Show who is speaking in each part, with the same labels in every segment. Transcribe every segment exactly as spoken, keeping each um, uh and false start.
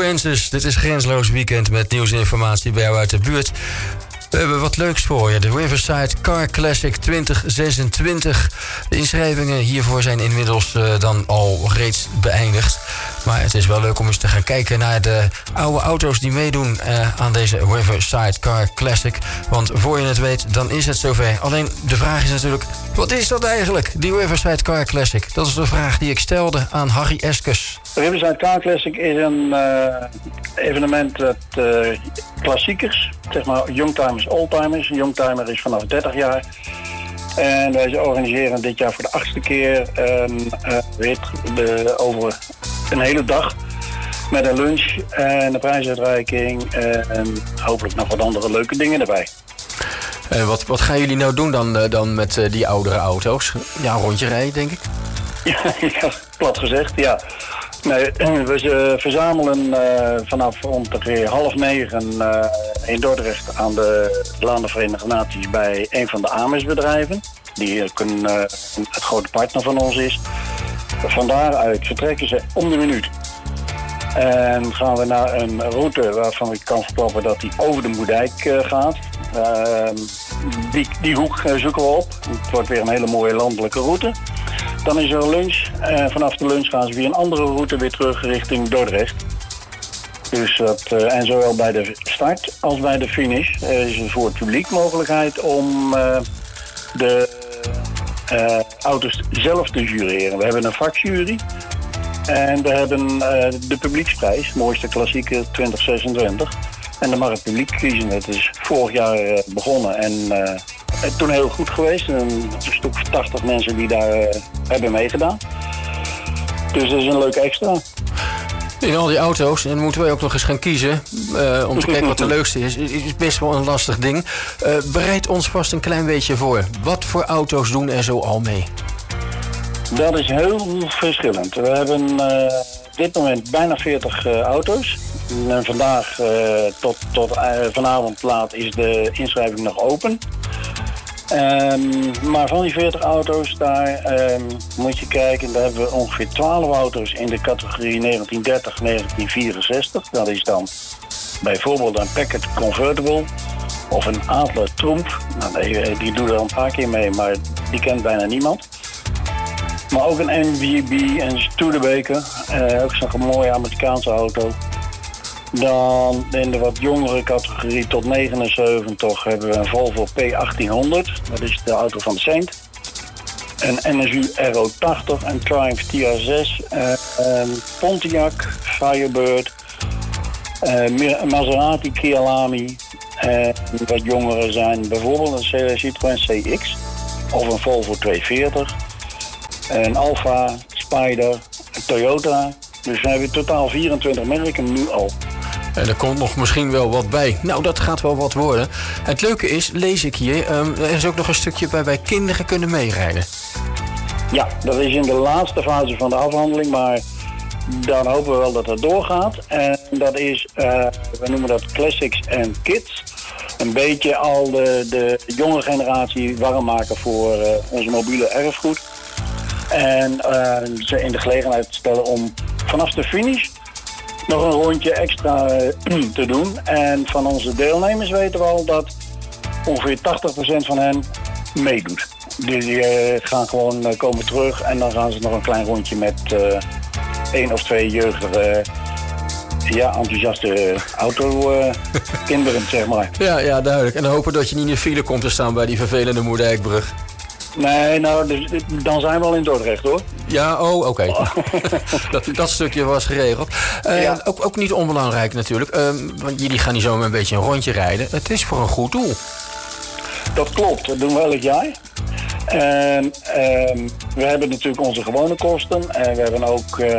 Speaker 1: mensen, dit is Grensloos Weekend met nieuws en informatie bij jou uit de buurt. We hebben wat leuks voor je. De Riverside Car Classic twintig zesentwintig. De inschrijvingen hiervoor zijn inmiddels uh, dan al reeds beëindigd. Maar het is wel leuk om eens te gaan kijken naar de oude auto's die meedoen uh, aan deze Riverside Car Classic. Want voor je het weet, dan is het zover. Alleen de vraag is natuurlijk, wat is dat eigenlijk, die Riverside Car Classic? Dat is de vraag die ik stelde aan Harry Eskes.
Speaker 2: De Riverside Car Classic is een uh, evenement met uh, klassiekers, zeg maar youngtimers, oldtimers. Een youngtimer is vanaf dertig jaar. En wij organiseren dit jaar voor de achtste keer een uh, rit de, over een hele dag met een lunch en een prijsuitreiking en hopelijk nog wat andere leuke dingen erbij.
Speaker 1: Uh, wat, wat gaan jullie nou doen dan, uh, dan met uh, die oudere auto's? Ja, een rondje rijden, denk ik?
Speaker 2: Ja, ja, plat gezegd, ja. Nee, we uh, verzamelen uh, vanaf ongeveer half negen uh, in Dordrecht aan de Laan der Verenigde Naties bij een van de Amersbedrijven, die uh, kunnen, uh, het grote partner van ons is. Van daaruit vertrekken ze om de minuut. En gaan we naar een route waarvan ik kan verklappen dat die over de Moerdijk uh, gaat. Uh, die, die hoek uh, zoeken we op. Het wordt weer een hele mooie landelijke route. Dan is er een lunch. Uh, vanaf de lunch gaan ze weer een andere route weer terug richting Dordrecht. Dus dat, uh, en zowel bij de start als bij de finish uh, is er voor het publiek mogelijkheid om uh, de uh, auto's zelf te jureren. We hebben een vakjury. En we hebben uh, de publieksprijs, mooiste klassieker twintig zesentwintig. En dan mag het publiek kiezen. Het is vorig jaar uh, begonnen en uh, het toen heel goed geweest. Een stuk of tachtig mensen die daar uh, hebben meegedaan. Dus dat is een leuke extra.
Speaker 1: In al die auto's, en moeten wij ook nog eens gaan kiezen uh, om te kijken wat de leukste is. Het is best wel een lastig ding. Uh, bereid ons vast een klein beetje voor. Wat voor auto's doen er zo al mee?
Speaker 2: Dat is heel verschillend. We hebben uh, op dit moment bijna veertig uh, auto's. En vandaag uh, tot, tot uh, vanavond laat is de inschrijving nog open. Um, maar van die veertig auto's, daar um, moet je kijken, daar hebben we ongeveer twaalf auto's in de categorie negentien dertig tot negentien vierenzestig. Dat is dan bijvoorbeeld een Packard Convertible of een Adler Trump. Nou, die, die doet er al een paar keer mee, maar die kent bijna niemand. Maar ook een M V B, een Studebaker, uh, ook zo'n mooie Amerikaanse auto. Dan in de wat jongere categorie tot negenenzeventig hebben we een Volvo P achttienhonderd. Dat is de auto van Saint. Een N S U R O tachtig, een Triumph T R zes, uh, een Pontiac Firebird, uh, Maserati Kia Lamy. Uh, wat jongeren zijn bijvoorbeeld een Citroën C X of een Volvo tweehonderdveertig. Een Alfa, Spider, een Toyota. Dus we hebben totaal vierentwintig merken nu al.
Speaker 1: En er komt nog misschien wel wat bij. Nou, dat gaat wel wat worden. Het leuke is, lees ik hier, um, er is ook nog een stukje bij wij kinderen kunnen meerijden.
Speaker 2: Ja, dat is in de laatste fase van de afhandeling, maar dan hopen we wel dat dat doorgaat. En dat is, uh, we noemen dat Classics and Kids. Een beetje al de, de jonge generatie warm maken voor uh, onze mobiele erfgoed. En uh, ze in de gelegenheid stellen om vanaf de finish nog een rondje extra uh, te doen. En van onze deelnemers weten we al dat ongeveer tachtig procent van hen meedoet. Dus die uh, gaan gewoon uh, komen terug en dan gaan ze nog een klein rondje met uh, één of twee jeugdige, uh, ja, enthousiaste auto-kinderen, uh, zeg maar.
Speaker 1: Ja, ja, duidelijk. En dan hopen dat je niet in de file komt te staan bij die vervelende Moerdijkbrug.
Speaker 2: Nee, nou, dus, dan zijn we al in Dordrecht, hoor.
Speaker 1: Ja, oh, oké. Okay. Oh. dat, dat stukje was geregeld. Uh, ja. ook, ook niet onbelangrijk natuurlijk. Uh, want jullie gaan niet zomaar een beetje een rondje rijden. Het is voor een goed doel.
Speaker 2: Dat klopt, dat doen we elk jaar. En uh, we hebben natuurlijk onze gewone kosten. En we hebben ook uh,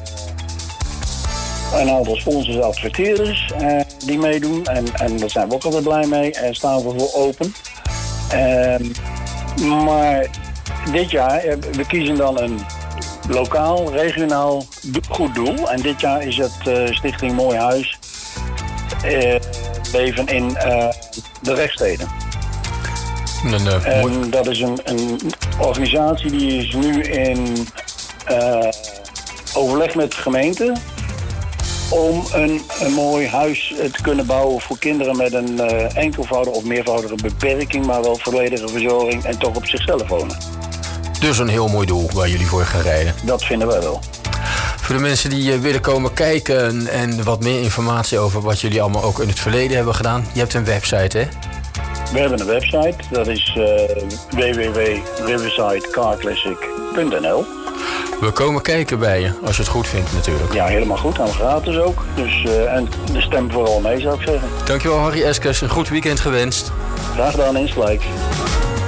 Speaker 2: een aantal sponsors en adverteerders uh, die meedoen. En, en daar zijn we ook altijd blij mee. En staan we voor open. Uh, Maar dit jaar, we kiezen dan een lokaal, regionaal goed doel. En dit jaar is het uh, Stichting Mooi Huis uh, leven in uh, de Rechtsteden. En, uh, en dat is een, een organisatie die is nu in uh, overleg met de gemeente. om een, een mooi huis te kunnen bouwen voor kinderen met een uh, enkelvoudige of meervoudige beperking, maar wel volledige verzorging en toch op zichzelf wonen.
Speaker 1: Dus een heel mooi doel waar jullie voor gaan rijden.
Speaker 2: Dat vinden wij wel.
Speaker 1: Voor de mensen die uh, willen komen kijken en wat meer informatie over wat jullie allemaal ook in het verleden hebben gedaan. Je hebt een website, hè?
Speaker 2: We hebben een website, dat is uh, w w w punt riverside car classic punt n l.
Speaker 1: We komen kijken bij je, als je het goed vindt natuurlijk.
Speaker 2: Ja, helemaal goed. En gratis ook. Dus, uh, en de stem vooral mee, zou ik zeggen.
Speaker 1: Dankjewel Harry Eskes, een goed weekend gewenst.
Speaker 2: Graag gedaan, insgelijks.